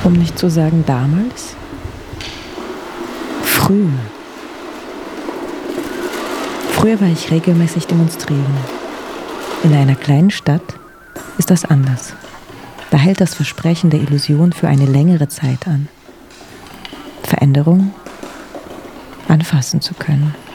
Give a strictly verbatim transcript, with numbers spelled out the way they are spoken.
Um nicht zu sagen damals? Früher. Früher war ich regelmäßig demonstrieren. In einer kleinen Stadt ist das anders. Da hält das Versprechen der Illusion für eine längere Zeit an. Veränderung anfassen zu können.